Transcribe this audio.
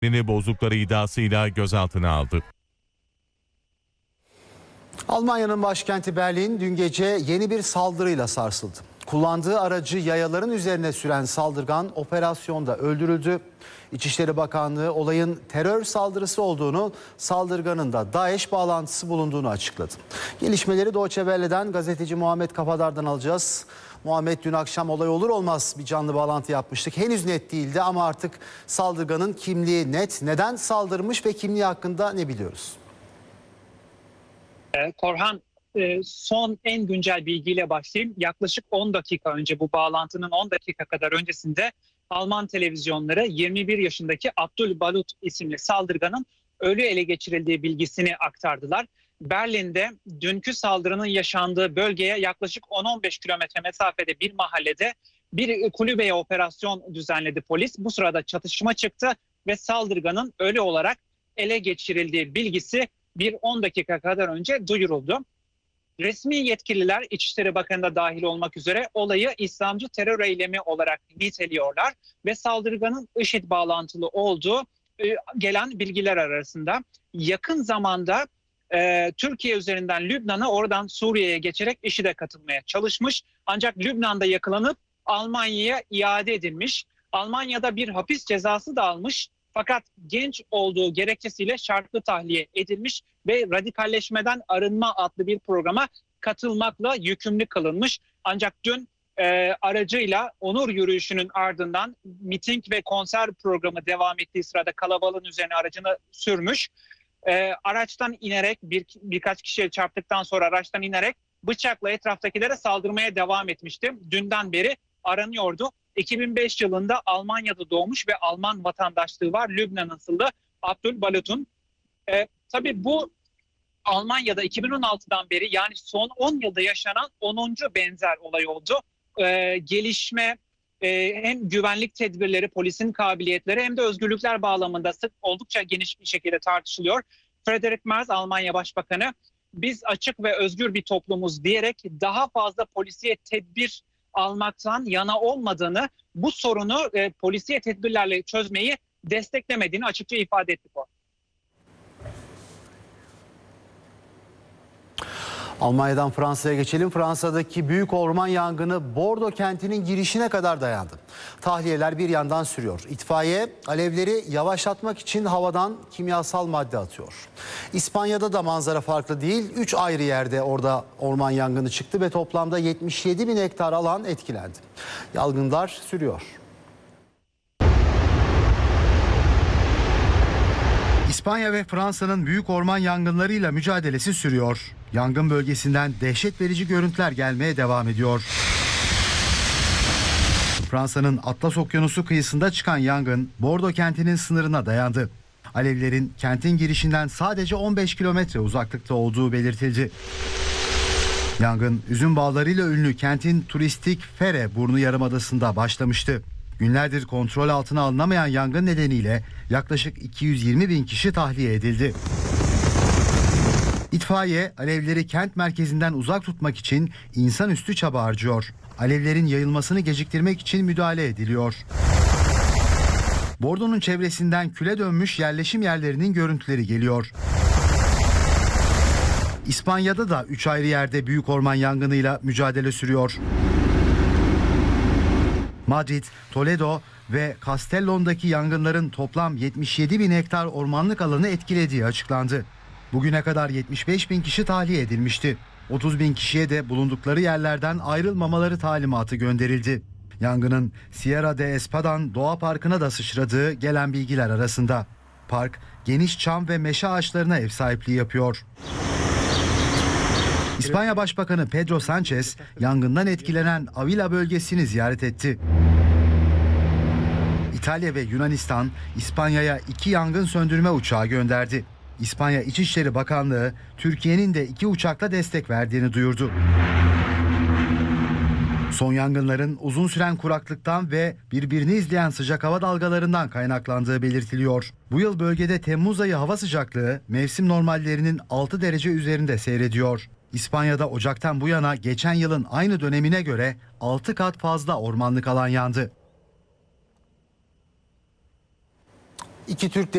bozdukları iddiasıyla gözaltına aldı. Almanya'nın başkenti Berlin dün gece yeni bir saldırıyla sarsıldı. Kullandığı aracı yayaların üzerine süren saldırgan operasyonda öldürüldü. İçişleri Bakanlığı olayın terör saldırısı olduğunu, saldırganın da DAEŞ bağlantısı bulunduğunu açıkladı. Gelişmeleri Deutsche Welle'den gazeteci Muhammed Kafadar'dan alacağız. Muhammed, dün akşam olay olur olmaz bir canlı bağlantı yapmıştık. Henüz net değildi ama artık saldırganın kimliği net. Neden saldırmış ve kimliği hakkında ne biliyoruz? Korhan, son en güncel bilgiyle başlayayım. Yaklaşık 10 dakika önce, bu bağlantının 10 dakika kadar öncesinde Alman televizyonları 21 yaşındaki Abdülbalut isimli saldırganın ölü ele geçirildiği bilgisini aktardılar. Berlin'de dünkü saldırının yaşandığı bölgeye yaklaşık 10-15 kilometre mesafede bir mahallede bir kulübeye operasyon düzenledi polis. Bu sırada çatışma çıktı ve saldırganın ölü olarak ele geçirildiği bilgisi bir 10 dakika kadar önce duyuruldu. Resmi yetkililer, İçişleri Bakanı da dahil olmak üzere, olayı İslamcı terör eylemi olarak niteliyorlar ve saldırganın IŞİD bağlantılı olduğu gelen bilgiler arasında. Yakın zamanda Türkiye üzerinden Lübnan'a, oradan Suriye'ye geçerek IŞİD'e katılmaya çalışmış. Ancak Lübnan'da yakalanıp Almanya'ya iade edilmiş. Almanya'da bir hapis cezası da almış. Fakat genç olduğu gerekçesiyle şartlı tahliye edilmiş ve radikalleşmeden arınma adlı bir programa katılmakla yükümlü kılınmış. Ancak dün aracıyla onur yürüyüşünün ardından miting ve konser programı devam ettiği sırada kalabalığın üzerine aracını sürmüş. Araçtan inerek birkaç kişiye çarptıktan sonra araçtan inerek bıçakla etraftakilere saldırmaya devam etmişti. Dünden beri aranıyordu. 2005 yılında Almanya'da doğmuş ve Alman vatandaşlığı var. Lübnan asıllı Abdülbalut'un. Tabii bu Almanya'da 2016'dan beri, yani son 10 yılda yaşanan 10. benzer olay oldu. Gelişme, hem güvenlik tedbirleri, polisin kabiliyetleri hem de özgürlükler bağlamında oldukça geniş bir şekilde tartışılıyor. Friedrich Merz, Almanya Başbakanı, biz açık ve özgür bir toplumuz diyerek daha fazla polisiye tedbir almaktan yana olmadığını, bu sorunu polisiye tedbirlerle çözmeyi desteklemediğini açıkça ifade etti. Almanya'dan Fransa'ya geçelim. Fransa'daki büyük orman yangını Bordeaux kentinin girişine kadar dayandı. Tahliyeler bir yandan sürüyor. İtfaiye alevleri yavaşlatmak için havadan kimyasal madde atıyor. İspanya'da da manzara farklı değil. 3 ayrı yerde orada orman yangını çıktı ve toplamda 77 bin hektar alan etkilendi. Yangınlar sürüyor. İspanya ve Fransa'nın büyük orman yangınlarıyla mücadelesi sürüyor. Yangın bölgesinden dehşet verici görüntüler gelmeye devam ediyor. Fransa'nın Atlas Okyanusu kıyısında çıkan yangın Bordeaux kentinin sınırına dayandı. Alevlerin kentin girişinden sadece 15 kilometre uzaklıkta olduğu belirtildi. Yangın üzüm bağlarıyla ünlü kentin turistik Fere Burnu Yarımadası'nda başlamıştı. Günlerdir kontrol altına alınamayan yangın nedeniyle yaklaşık 220 bin kişi tahliye edildi. İtfaiye alevleri kent merkezinden uzak tutmak için insanüstü çaba harcıyor. Alevlerin yayılmasını geciktirmek için müdahale ediliyor. Bordo'nun çevresinden küle dönmüş yerleşim yerlerinin görüntüleri geliyor. İspanya'da da 3 ayrı yerde büyük orman yangınıyla mücadele sürüyor. Madrid, Toledo ve Castellón'daki yangınların toplam 77 bin hektar ormanlık alanı etkilediği açıklandı. Bugüne kadar 75 bin kişi tahliye edilmişti. 30 bin kişiye de bulundukları yerlerden ayrılmamaları talimatı gönderildi. Yangının Sierra de Espadan Doğa Parkı'na da sıçradığı gelen bilgiler arasında. Park, geniş çam ve meşe ağaçlarına ev sahipliği yapıyor. İspanya Başbakanı Pedro Sánchez, yangından etkilenen Avila bölgesini ziyaret etti. İtalya ve Yunanistan, İspanya'ya 2 yangın söndürme uçağı gönderdi. İspanya İçişleri Bakanlığı, Türkiye'nin de 2 uçakla destek verdiğini duyurdu. Son yangınların uzun süren kuraklıktan ve birbirini izleyen sıcak hava dalgalarından kaynaklandığı belirtiliyor. Bu yıl bölgede Temmuz ayı hava sıcaklığı mevsim normallerinin 6 derece üzerinde seyrediyor. İspanya'da Ocak'tan bu yana geçen yılın aynı dönemine göre 6 kat fazla ormanlık alan yandı. İki Türk